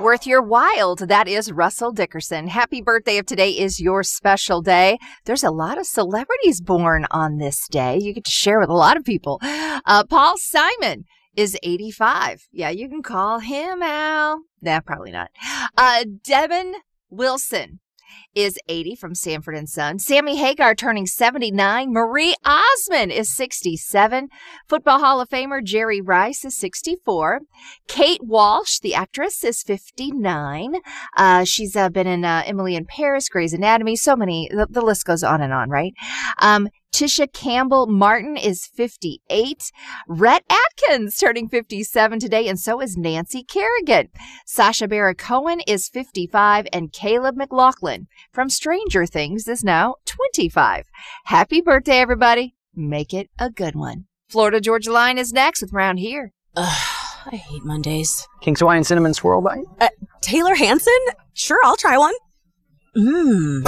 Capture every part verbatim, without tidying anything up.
worth your while. That is Russell Dickerson. Happy birthday if today is your special day. There's a lot of celebrities born on this day. You get to share with a lot of people. Uh, Paul Simon is eighty-five. Yeah, you can call him Al. Nah, probably not. Uh, Devin Wilson is eighty from Sanford and Son. Sammy Hagar turning seventy-nine. Marie Osmond is sixty-seven. Football Hall of Famer Jerry Rice is sixty-four. Kate Walsh, the actress, is fifty-nine. Uh, she's uh, been in uh, Emily in Paris, Grey's Anatomy, so many. The, the list goes on and on, right? Um, Tisha Campbell Martin is fifty-eight. Rhett Atkins turning fifty-seven today, and so is Nancy Kerrigan. Sacha Baron Cohen is fifty-five, and Caleb McLaughlin from Stranger Things is now twenty-five. Happy birthday, everybody. Make it a good one. Florida Georgia Line is next with Round Here. Ugh, I hate Mondays. King's Hawaiian Cinnamon Swirl Bite? Uh, Taylor Hanson? Sure, I'll try one. Mmm.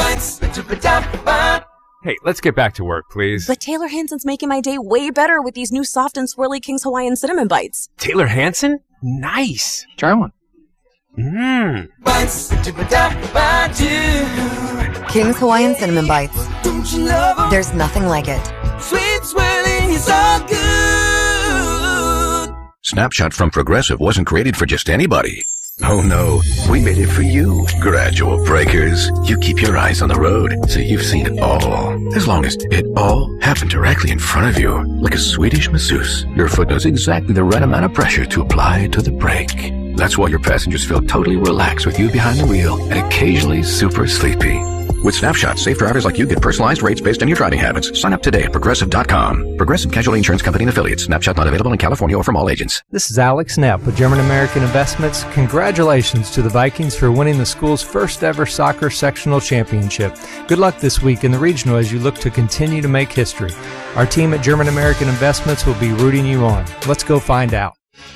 Hey, let's get back to work, please. But Taylor Hanson's making my day way better with these new soft and swirly King's Hawaiian Cinnamon Bites. Taylor Hanson? Nice. Try one. Mmm. King's Hawaiian Cinnamon Bites. There's nothing like it. Sweet swirling is all good. Snapshot from Progressive wasn't created for just anybody. Oh no, we made it for you. Gradual breakers. You keep your eyes on the road, so you've seen it all. As long as it all happened directly in front of you. Like a Swedish masseuse, your foot knows exactly the right amount of pressure to apply to the brake. That's why your passengers feel totally relaxed with you behind the wheel and occasionally super sleepy. With Snapshot, safe drivers like you get personalized rates based on your driving habits. Sign up today at Progressive dot com. Progressive Casualty Insurance Company and Affiliates. Snapshot not available in California or from all agents. This is Alex Knapp with German American Investments. Congratulations to the Vikings for winning the school's first ever soccer sectional championship. Good luck this week in the regional as you look to continue to make history. Our team at German American Investments will be rooting you on. Let's go find out.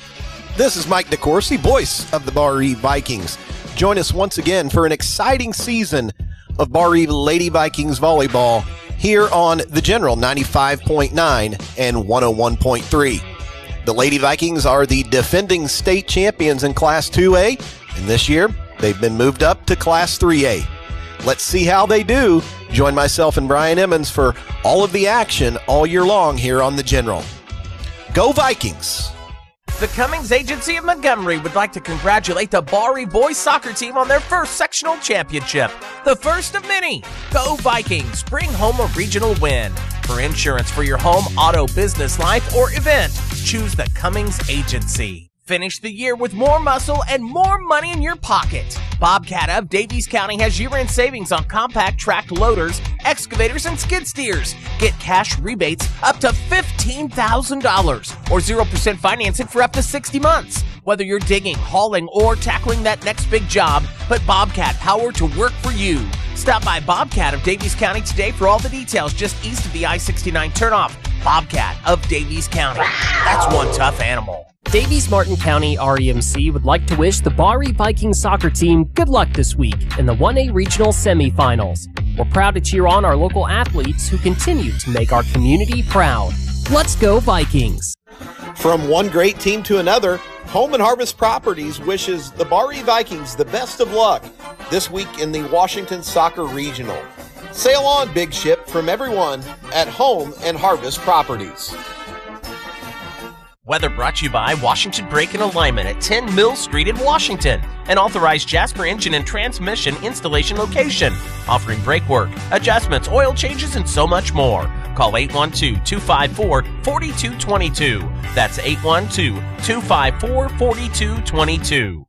This is Mike DeCourcy, voice of the Bar Eve Vikings. Join us once again for an exciting season of Bar Eve Lady Vikings volleyball here on the General ninety-five point nine and one oh one point three. The Lady Vikings are the defending state champions in Class two A, and this year they've been moved up to Class three A. Let's see how they do. Join myself and Brian Emmons for all of the action all year long here on the General. Go Vikings! The Cummings Agency of Montgomery would like to congratulate the Bar Eve boys soccer team on their first sectional championship. The first of many. Go Vikings. Bring home a regional win. For insurance for your home, auto, business, life, or event, choose the Cummings Agency. Finish the year with more muscle and more money in your pocket. Bobcat of Daviess County has year-end savings on compact tracked loaders, excavators, and skid steers. Get cash rebates up to fifteen thousand dollars or zero percent financing for up to sixty months. Whether you're digging, hauling, or tackling that next big job, put Bobcat power to work for you. Stop by Bobcat of Daviess County today for all the details just east of the I sixty-nine turnoff. Bobcat of Daviess County. That's one tough animal. Daviess-Martin County R E M C would like to wish the Bar Eve Vikings soccer team good luck this week in the one A Regional Semifinals. We're proud to cheer on our local athletes who continue to make our community proud. Let's go Vikings! From one great team to another, Home and Harvest Properties wishes the Bar Eve Vikings the best of luck this week in the Washington Soccer Regional. Sail on, big ship, from everyone at Home and Harvest Properties. Weather brought to you by Washington Brake and Alignment at ten Mill Street in Washington, an authorized Jasper engine and transmission installation location, offering brake work, adjustments, oil changes, and so much more. Call eight one two, two five four, four two two two. That's eight one two, two five four, four two two two.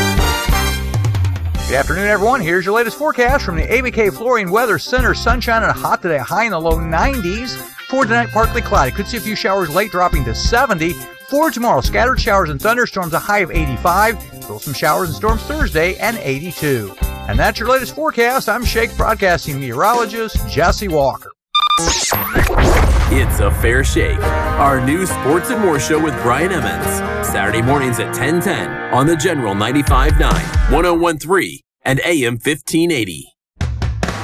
Good afternoon, everyone. Here's your latest forecast from the A B K Flooring Weather Center. Sunshine and hot today, high in the low nineties. For tonight, partly cloudy. Could see a few showers late, dropping to seventy. For tomorrow, scattered showers and thunderstorms, a high of eighty-five. Still some showers and storms Thursday, and eighty-two. And that's your latest forecast. I'm Shake Broadcasting meteorologist Jesse Walker. It's a Fair Shake, our new sports and more show with Brian Emmons. Saturday mornings at ten ten on the General ninety-five point nine, one oh one point three, and A M fifteen eighty.